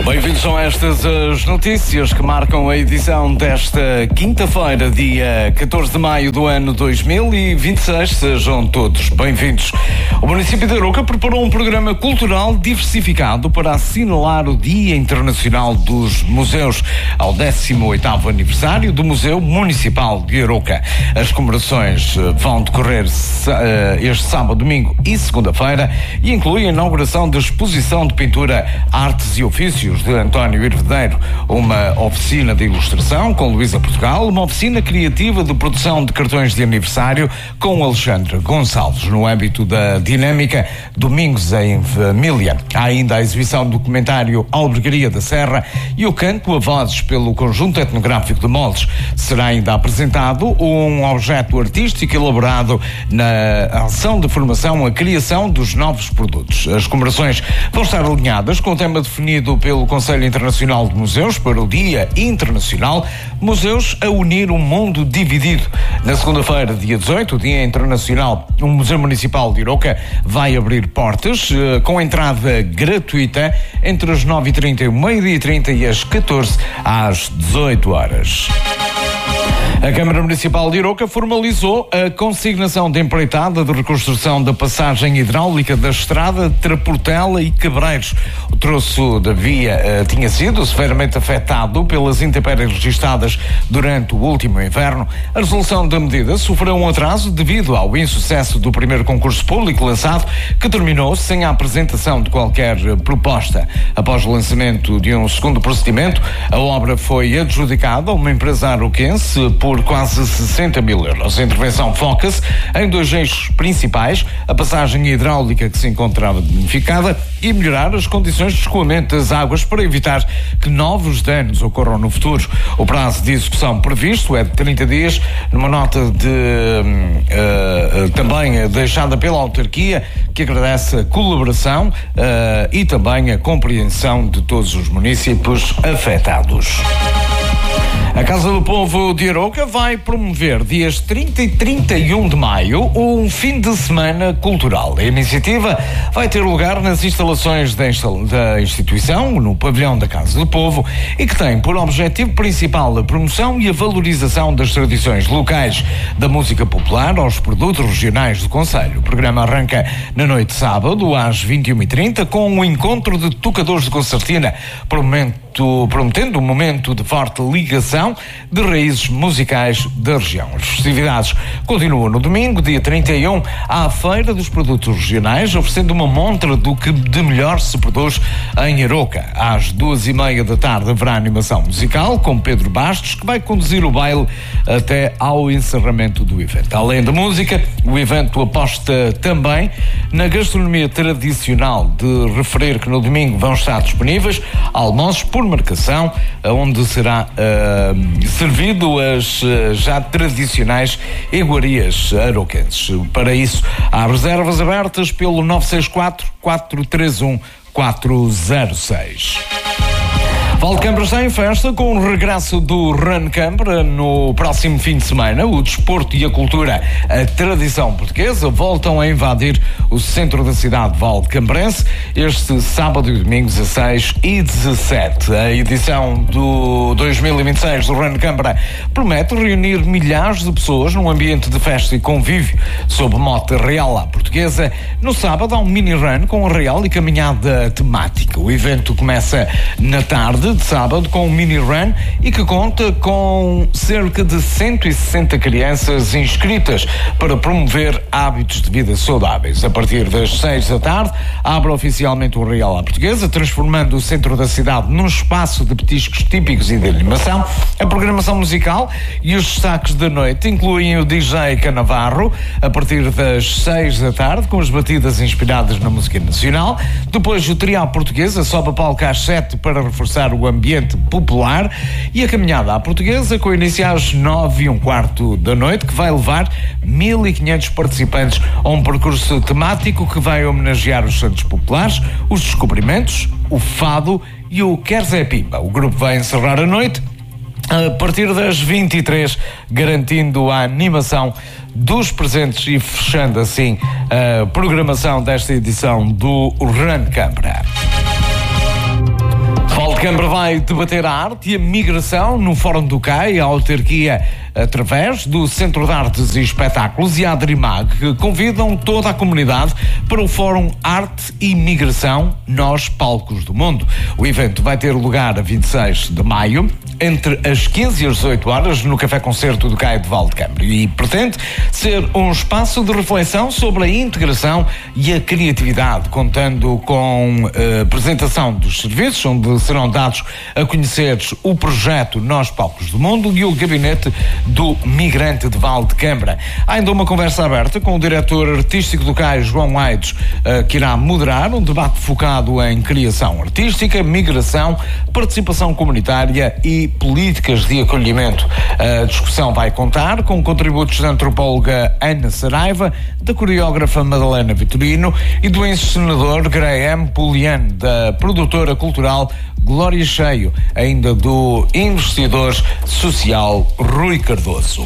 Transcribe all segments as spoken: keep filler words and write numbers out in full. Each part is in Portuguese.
Bem-vindos a estas as notícias que marcam a edição desta quinta-feira, dia catorze de maio do ano dois mil e vinte e seis. Sejam todos bem-vindos. O município de Arouca preparou um programa cultural diversificado para assinalar o Dia Internacional dos Museus, ao décimo oitavo aniversário do Museu Municipal de Arouca. As comemorações vão decorrer este sábado, domingo e segunda-feira e incluem a inauguração da exposição de pintura, artes e ofícios de António Hervedeiro, uma oficina de ilustração com Luísa Portugal, uma oficina criativa de produção de cartões de aniversário com Alexandre Gonçalves, no âmbito da dinâmica Domingos em Família. Há ainda a exibição do documentário Albergaria da Serra e o canto a vozes pelo Conjunto Etnográfico de Moldes. Será ainda apresentado um objeto artístico elaborado na ação de formação, a criação dos novos produtos. As comemorações vão estar alinhadas com o tema definido pelo Conselho Internacional de Museus para o Dia Internacional Museus a unir um mundo dividido. Na segunda-feira, dia dezoito, o Dia Internacional, o Museu Municipal de Arouca vai abrir portas uh, com entrada gratuita entre as nove e trinta e o meio-dia e trinta e as catorze às dezoito horas. A Câmara Municipal de Arouca formalizou a consignação de empreitada de reconstrução da passagem hidráulica da estrada entre Portela e Cabreiros. O troço da via uh, tinha sido severamente afetado pelas intempéries registadas durante o último inverno. A resolução da medida sofreu um atraso devido ao insucesso do primeiro concurso público lançado, que terminou sem a apresentação de qualquer proposta. Após o lançamento de um segundo procedimento, a obra foi adjudicada a uma empresa arauquense por por quase sessenta mil euros. A intervenção foca-se em dois eixos principais: a passagem hidráulica que se encontrava danificada e melhorar as condições de escoamento das águas para evitar que novos danos ocorram no futuro. O prazo de execução previsto é de trinta dias, numa nota de uh, uh, também deixada pela autarquia, que agradece a colaboração uh, e também a compreensão de todos os municípios afetados. A Casa do Povo de Arouca vai promover dias trinta e trinta e um de maio um fim de semana cultural. A iniciativa vai ter lugar nas instalações da instituição, no pavilhão da Casa do Povo, e que tem por objetivo principal a promoção e a valorização das tradições locais, da música popular aos produtos regionais do concelho. O programa arranca na noite de sábado, às vinte e uma e trinta, com um encontro de tocadores de concertina, prometendo um momento de forte ligação de raízes musicais da região. As festividades continuam no domingo, dia trinta e um, à Feira dos Produtos Regionais, oferecendo uma montra do que de melhor se produz em Arouca. Às duas e meia da tarde haverá animação musical com Pedro Bastos, que vai conduzir o baile até ao encerramento do evento. Além da música, o evento aposta também na gastronomia tradicional, de referir que no domingo vão estar disponíveis almoços por marcação, onde será uh, servido as uh, já tradicionais iguarias arouquenses. Para isso, há reservas abertas pelo nove seis quatro, quatro três um, quatro zero seis. Valdecampra está em festa com o regresso do Run Campra no próximo fim de semana. O desporto e a cultura, a tradição portuguesa, voltam a invadir o centro da cidade valdecamprense este sábado e domingo dezasseis e dezassete. A edição do dois mil e vinte e seis do Run Campra promete reunir milhares de pessoas num ambiente de festa e convívio sob mote Real à Portuguesa. No sábado há um mini-run com real e caminhada temática. O evento começa na tarde de sábado com um mini-run e que conta com cerca de cento e sessenta crianças inscritas para promover hábitos de vida saudáveis. A partir das seis da tarde abre oficialmente o Real à Portuguesa, transformando o centro da cidade num espaço de petiscos típicos e de animação. A programação musical e os destaques da noite incluem o D J Canavarro a partir das seis da tarde, com as batidas inspiradas na música nacional. Depois o Trio à Portuguesa sobe a palco às sete para reforçar o ambiente popular, e a caminhada à Portuguesa com início às nove e um quarto da noite, que vai levar mil e quinhentos participantes a um percurso temático que vai homenagear os santos populares, os descobrimentos, o fado e o Quer Zé Pimba. O grupo vai encerrar a noite a partir das vinte e três, garantindo a animação dos presentes e fechando assim a programação desta edição do Run Campra. Câmara vai debater a arte e a migração no Fórum do CAI, a autarquia, através do Centro de Artes e Espetáculos e a Adrimag, que convidam toda a comunidade para o Fórum Arte e Migração Nós Palcos do Mundo. O evento vai ter lugar a vinte e seis de maio, entre as quinze e as dezoito horas, no Café Concerto do CAI de Valdecâmara, e pretende ser um espaço de reflexão sobre a integração e a criatividade, contando com a apresentação dos serviços, onde serão dados a conhecer o projeto Nós Palcos do Mundo e o gabinete do migrante de Valdecâmara. Há ainda uma conversa aberta com o diretor artístico do CAI, João Aides, que irá moderar um debate focado em criação artística, migração, participação comunitária e políticas de acolhimento. A discussão vai contar com contributos da antropóloga Ana Saraiva, da coreógrafa Madalena Vitorino e do encenador Graham Pulian, da produtora cultural Glória Cheio, ainda do investidor social Rui Cardoso.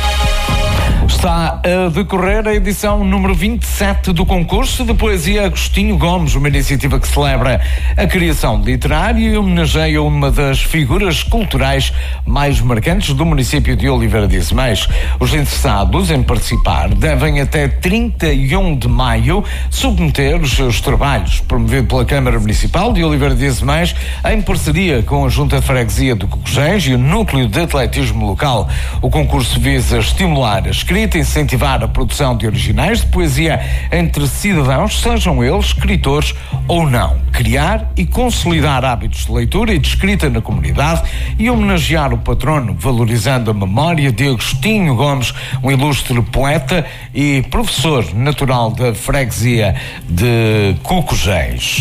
Está a decorrer a edição número vinte e sete do concurso de poesia Agostinho Gomes, uma iniciativa que celebra a criação literária e homenageia uma das figuras culturais mais marcantes do município de Oliveira de Azeméis. Os interessados em participar devem até trinta e um de maio submeter os seus trabalhos, promovido pela Câmara Municipal de Oliveira de Azeméis, em parceria com a Junta de Freguesia do Cocogés e o Núcleo de Atletismo Local. O concurso visa estimular a escrita, incentivar a produção de originais de poesia entre cidadãos, sejam eles escritores ou não, criar e consolidar hábitos de leitura e de escrita na comunidade e homenagear o patrono, valorizando a memória de Agostinho Gomes, um ilustre poeta e professor natural da freguesia de Cocogés.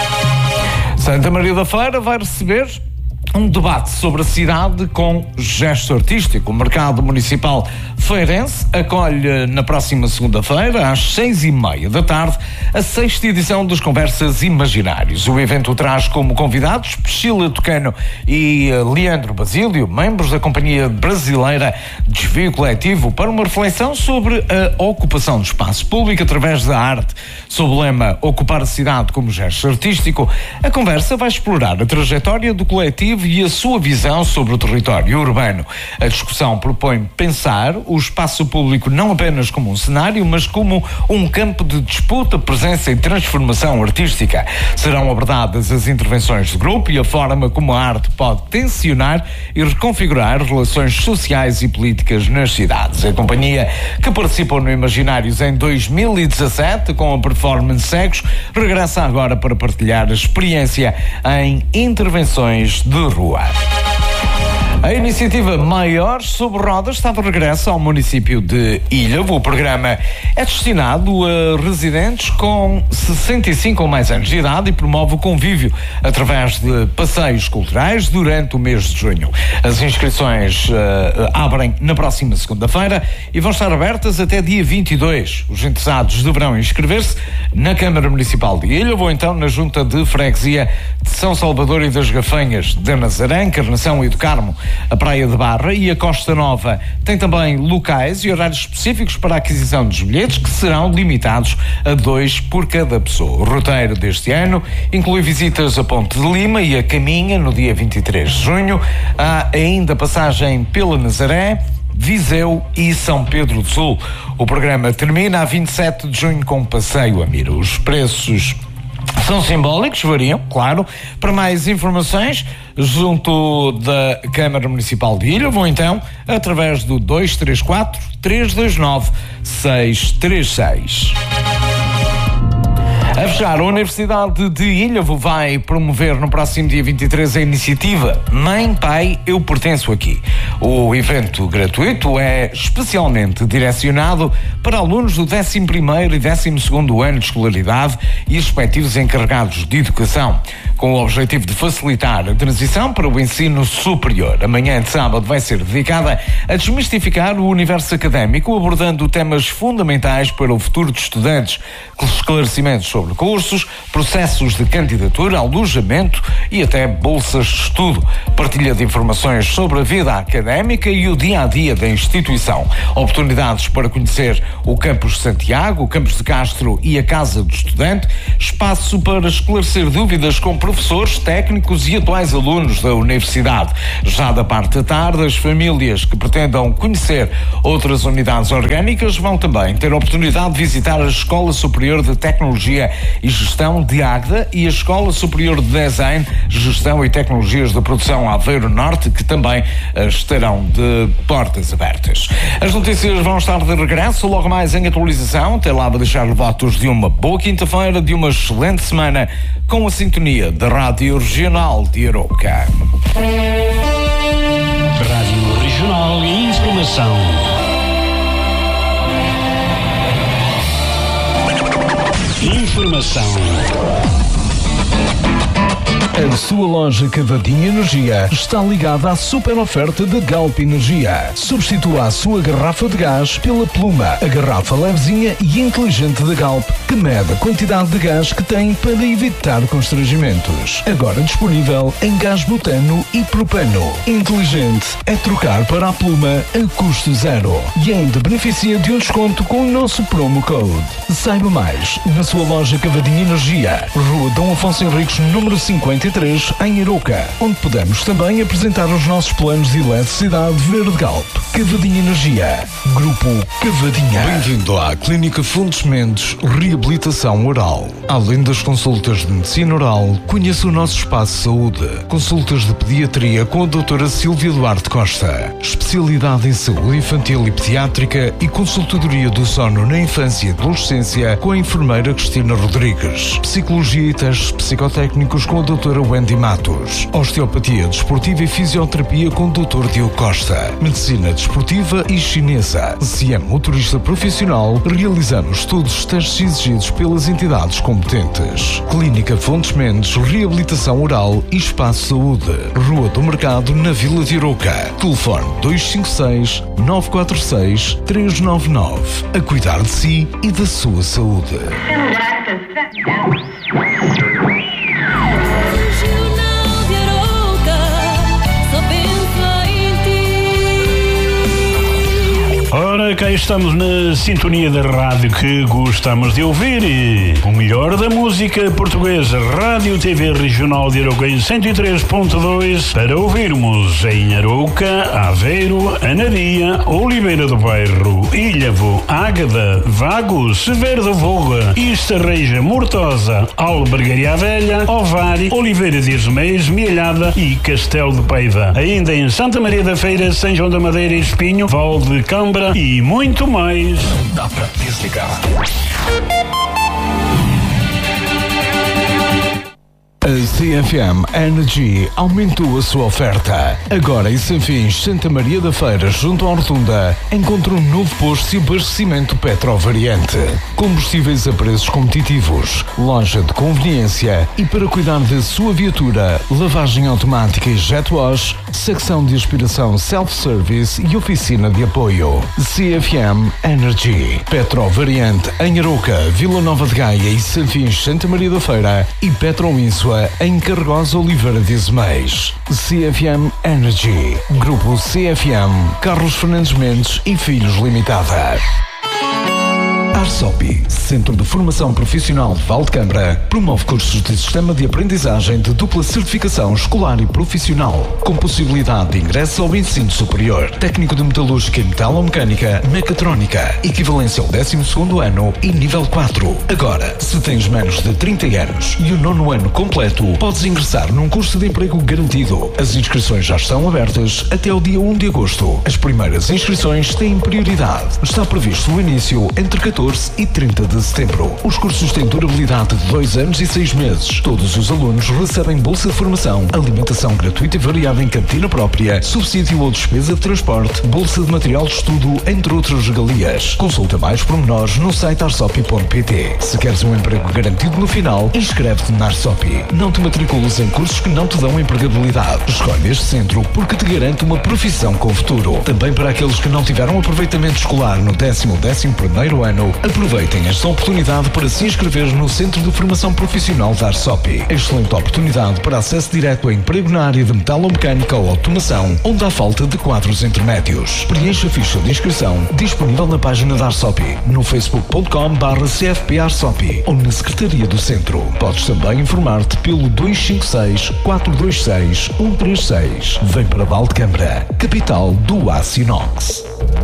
Santa Maria da Feira vai receber um debate sobre a cidade com gesto artístico. O Mercado Municipal Feirense acolhe na próxima segunda-feira, às seis e meia da tarde, a sexta edição dos Conversas Imaginários. O evento traz como convidados Priscila Tucano e Leandro Basílio, membros da Companhia Brasileira de Desvio Coletivo, para uma reflexão sobre a ocupação do espaço público através da arte. Sob o lema Ocupar a Cidade como Gesto Artístico, a conversa vai explorar a trajetória do coletivo e a sua visão sobre o território urbano. A discussão propõe pensar o espaço público não apenas como um cenário, mas como um campo de disputa, presença e transformação artística. Serão abordadas as intervenções de grupo e a forma como a arte pode tensionar e reconfigurar relações sociais e políticas nas cidades. A companhia, que participou no Imaginários em dois mil e dezassete com a performance Cegos, regressa agora para partilhar a experiência em intervenções de rua. A iniciativa Maiores Sobre Rodas está de regresso ao município de Ilhavo. O programa é destinado a residentes com sessenta e cinco ou mais anos de idade e promove o convívio através de passeios culturais durante o mês de junho. As inscrições uh, abrem na próxima segunda-feira e vão estar abertas até dia vinte e dois. Os interessados deverão inscrever-se na Câmara Municipal de Ilhavo ou então na Junta de Freguesia de São Salvador e das Gafanhas, de Nazaré, Encarnação e do Carmo. A Praia de Barra e a Costa Nova têm também locais e horários específicos para a aquisição dos bilhetes, que serão limitados a dois por cada pessoa. O roteiro deste ano inclui visitas a Ponte de Lima e a Caminha no dia vinte e três de junho. Há ainda passagem pela Nazaré, Viseu e São Pedro do Sul. O programa termina a vinte e sete de junho com um passeio a Mira. Os preços são simbólicos, variam, claro. Para mais informações, junto da Câmara Municipal de Ilhavo, ou então através do dois três quatro, três dois nove, seis três seis. A fechar, a Universidade de Ilhavo vai promover no próximo dia vinte e três a iniciativa Mãe, Pai, Eu Pertenço Aqui. O evento gratuito é especialmente direcionado para alunos do décimo primeiro e décimo segundo ano de escolaridade e respectivos encarregados de educação, com o objetivo de facilitar a transição para o ensino superior. A manhã de sábado vai ser dedicada a desmistificar o universo académico, abordando temas fundamentais para o futuro dos estudantes, com esclarecimentos sobre sobre cursos, processos de candidatura, alojamento e até bolsas de estudo. Partilha de informações sobre a vida académica e o dia-a-dia da instituição. Oportunidades para conhecer o Campus de Santiago, o Campus de Castro e a Casa do Estudante. Espaço para esclarecer dúvidas com professores, técnicos e atuais alunos da universidade. Já da parte da tarde, as famílias que pretendam conhecer outras unidades orgânicas vão também ter a oportunidade de visitar a Escola Superior de Tecnologia e Gestão de Águeda e a Escola Superior de Design, Gestão e Tecnologias de Produção Aveiro Norte, que também estarão de portas abertas. As notícias vão estar de regresso logo mais em atualização. Até lá, vou deixar votos de uma boa quinta-feira, de uma excelente semana, com a sintonia da Rádio Regional de Arouca. Rádio Regional e Informação. Informação. A sua loja Cavadinha Energia está ligada à super oferta da Galp Energia. Substitua a sua garrafa de gás pela Pluma, a garrafa levezinha e inteligente da Galp, que mede a quantidade de gás que tem para evitar constrangimentos. Agora disponível em gás butano e propano. Inteligente é trocar para a Pluma a custo zero. E ainda beneficia de um desconto com o nosso promo code. Saiba mais na sua loja Cavadinha Energia, Rua Dom Afonso Henriques, número cinquenta e três, em Arouca, onde podemos também apresentar os nossos planos de eletricidade verde Galp. Cavadinha Energia, Grupo Cavadinha. Bem-vindo à Clínica Fontes Mendes Reabilitação Oral. Além das consultas de medicina oral, conheça o nosso espaço de saúde. Consultas de pediatria com a doutora Silvia Duarte Costa. Especialidade em saúde infantil e pediátrica e consultadoria do sono na infância e adolescência com a enfermeira Cristina Rodrigues. Psicologia e testes psicotécnicos com a doutora Wendy Matos. Osteopatia desportiva e fisioterapia com o doutor Diogo Costa. Medicina desportiva e chinesa. Se é motorista profissional, realizamos todos os testes exigidos pelas entidades competentes. Clínica Fontes Mendes Reabilitação Oral e Espaço Saúde. Rua do Mercado, na Vila de Arouca. Telefone dois cinco seis, nove quatro seis, três nove nove. A cuidar de si e da sua saúde. Ora, cá estamos na sintonia da rádio que gostamos de ouvir. O melhor da música portuguesa. Rádio T V Regional de Arouca em cento e três ponto dois para ouvirmos em Arouca, Aveiro, Anadia, Oliveira do Bairro, Ilhavo, Águeda, Vagos, Severo da Voga, Estarreja, Mortosa, Albergaria Velha, Ovar, Oliveira de Azeméis, Mielhada e Castelo de Paiva. Ainda em Santa Maria da Feira, São João da Madeira e Espinho, Val de Câmara e muito mais. Não dá para desligar. A C F M Energy aumentou a sua oferta. Agora em Sanfins, Santa Maria da Feira, junto à Rotunda, encontra um novo posto de abastecimento Petrovariante. Combustíveis a preços competitivos, loja de conveniência e para cuidar da sua viatura, lavagem automática e jet wash, secção de aspiração self-service e oficina de apoio. C F M Energy. Petrovariante em Arouca, Vila Nova de Gaia e Sanfins, Santa Maria da Feira e Petroínsua em Carregosa, Oliveira de Azeméis. C F M Energy. Grupo C F M. Carlos Fernandes Mendes e Filhos Limitada. ARSOPI, Centro de Formação Profissional de Valdecâmara, promove cursos de Sistema de Aprendizagem de dupla certificação escolar e profissional, com possibilidade de ingresso ao ensino superior, técnico de metalúrgica e metalomecânica, mecatrónica, equivalência ao décimo segundo ano e nível quatro. Agora, se tens menos de trinta anos e o nono ano completo, podes ingressar num curso de emprego garantido. As inscrições já estão abertas até o dia um de agosto. As primeiras inscrições têm prioridade. Está previsto o início entre catorze e trinta de setembro. Os cursos têm durabilidade de dois anos e seis meses. Todos os alunos recebem bolsa de formação, alimentação gratuita e variada em cantina própria, subsídio ou despesa de transporte, bolsa de material de estudo, entre outras regalias. Consulta mais pormenores no site arsopi ponto pt. Se queres um emprego garantido no final, inscreve-te na ARSOPI. Não te matricules em cursos que não te dão empregabilidade. Escolhe este centro porque te garante uma profissão com futuro. Também para aqueles que não tiveram aproveitamento escolar no décimo décimo primeiro ano, Aproveitem esta oportunidade para se inscrever no Centro de Formação Profissional da Arsopi. Excelente oportunidade para acesso direto a emprego na área de metalomecânica ou automação, onde há falta de quadros intermédios. Preencha a ficha de inscrição disponível na página da Arsopi, no facebook ponto com barra c f p arsopi ou na Secretaria do Centro. Podes também informar-te pelo dois cinco seis, quatro dois seis, um três seis. Vem para Valdecâmara, capital do aço inox.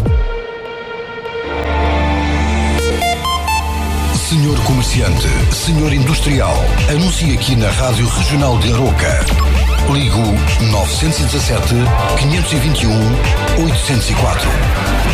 Senhor comerciante, senhor industrial, anuncie aqui na Rádio Regional de Aroca. Ligo nove um sete, quinhentos e vinte e um, oitocentos e quatro.